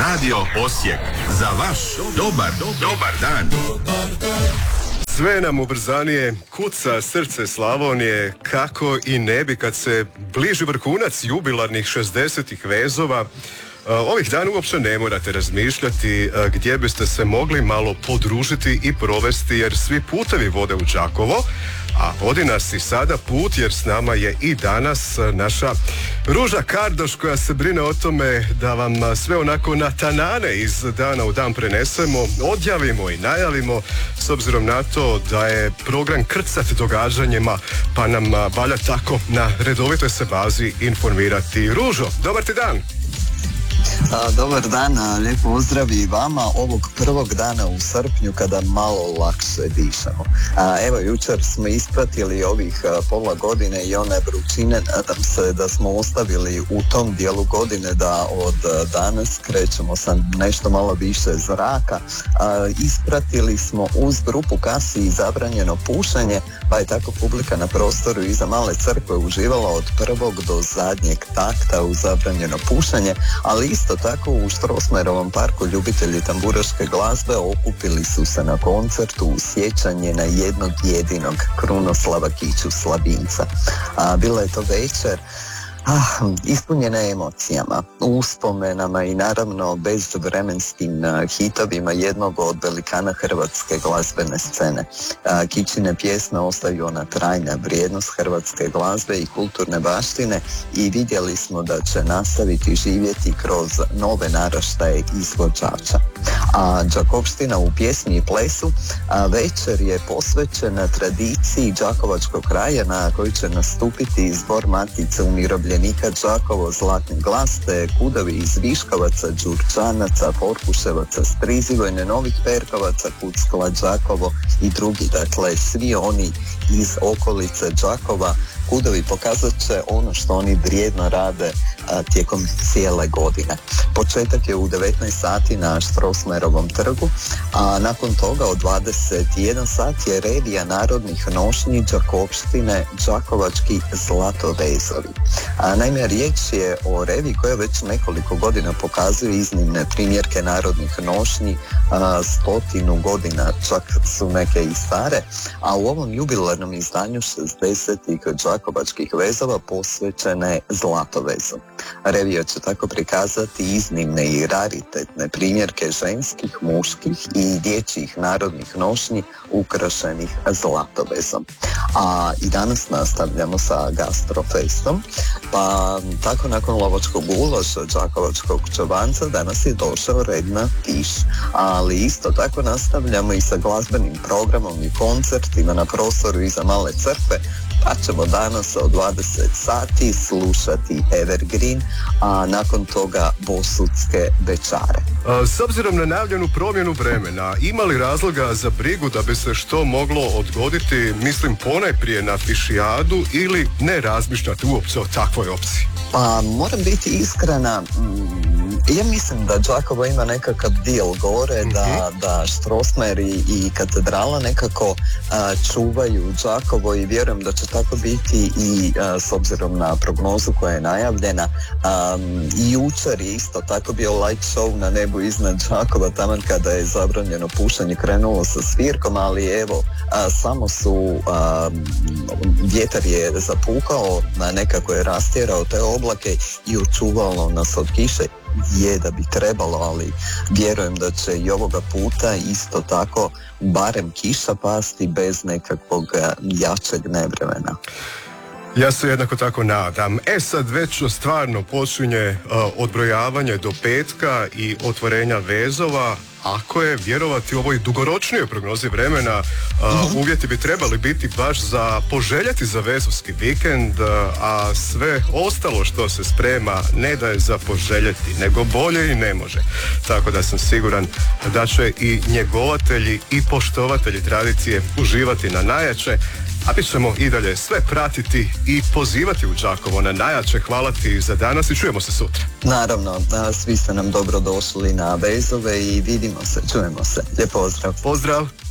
Radio Osijek. Za vaš dobar dan. Sve nam ubrzanije kuca srce Slavonije, kako i ne bi kad se bliži vrhunac jubilarnih 60-ih vezova. Ovih dana uopće ne morate razmišljati gdje biste se mogli malo podružiti i provesti, jer svi putevi vode u Đakovo, a vodi nas i sada put, jer s nama je i danas naša Ruža Kardoš, koja se brine o tome da vam sve onako na tanane iz dana u dan prenesemo, odjavimo i najavimo, s obzirom na to da je program krcat događanjima, pa nam valja tako na redovitoj se bazi informirati. Ružo, dobar ti dan! Dobar dan, lijep pozdrav i vama ovog prvog dana u srpnju kada malo lakše dišemo. Evo, jučer smo ispratili ovih pola godine i one vrućine, nadam se da smo ostavili u tom dijelu godine da od danas krećemo sa nešto malo više zraka. Ispratili smo uz grupu Kasi i zabranjeno pušenje, pa je tako publika na prostoru iza Male crkve uživala od prvog do zadnjeg takta u zabranjeno pušenje, ali isto tako u Strossmayerovom parku ljubitelji tamburaške glazbe okupili su se na koncertu u sjećanje na jednog jedinog Krunoslava Kiću Slavinca. Bila je to večer ispunjena emocijama, uspomenama i naravno bezvremenskim hitovima jednog od velikana hrvatske glazbene scene. Kićine pjesme ostaju ona trajna vrijednost hrvatske glazbe i kulturne baštine i vidjeli smo da će nastaviti živjeti kroz nove naraštaje izvođača. A Đakovština u pjesmi i plesu večer je posvećena tradiciji đakovačkog kraja na koji će nastupiti zbor Matice umirovljenika Đakovo, Zlatni glas, te kudovi iz Viškovaca, Đurđanaca, Porkuševaca, Strizivojne, Novih Perkovaca, Kuckla, Đakovo i drugi. Dakle, svi oni iz okolice Đakova kudovi pokazat će ono što oni vrijedno rade tijekom cijele godine. Početak je u 19 sati na Strossmayerovom trgu, a nakon toga od 21 sat je revija narodnih nošnji Đakovštine Đakovački zlatovezovi. Naime, riječ je o reviji koja već nekoliko godina pokazuje iznimne primjerke narodnih nošnji, 100 godina, čak su neke i stare, a u ovom jubilarnom izdanju 60-ih Đakovačkih vezova posvećene zlatovezu. Revija će tako prikazati iznimne i raritetne primjerke ženskih, muških i dječjih narodnih nošnji ukrašenih zlatovezom. A i danas nastavljamo sa gastrofestom, pa tako nakon lovačkog uloša Đakovačkog čobanca danas je došao red na Kiš, ali isto tako nastavljamo i sa glazbenim programom i koncertima na prostoru iza Male crkve, pa ćemo danas od 20 sati slušati Evergreen, a nakon toga Bosutske večare. S obzirom na najavljenu promjenu vremena, ima li razloga za brigu da bi se što moglo odgoditi, mislim ponajprije na Fišijadu, ili ne razmišljate uopće o takvoj opciji? Pa moram biti iskrena, ja mislim da Đakovo ima nekakav deal gore, da Strossmayer i katedrala nekako čuvaju Đakovo i vjerujem da će tako biti i s obzirom na prognozu koja je najavljena. I jučer je isto tako bio light show na nebu iznad Đakova, taman kada je zabranjeno pušenje krenulo sa svirkom, ali evo, samo su vjetar je zapukao, nekako je rastjerao te oblake i očuvalo nas od kiše. Je da bi trebalo, ali vjerujem da će i ovoga puta isto tako barem kiša pasti bez nekakvog jačeg nevremena. Ja se jednako tako nadam. Sad već stvarno počinje odbrojavanje do petka i otvorenja vezova. Ako je vjerovati ovoj dugoročnijoj prognozi vremena, uvjeti bi trebali biti baš za poželjeti za vezovski vikend, a sve ostalo što se sprema ne da je za poželjeti, nego bolje i ne može. Tako da sam siguran da će i njegovatelji i poštovatelji tradicije uživati na najjače, a mi ćemo i dalje sve pratiti i pozivati u Đakovo na najjače. Hvala ti za danas i čujemo se sutra. Naravno, svi ste nam dobro došli na vezove i vidimo se, čujemo se. Lijep pozdrav. Pozdrav.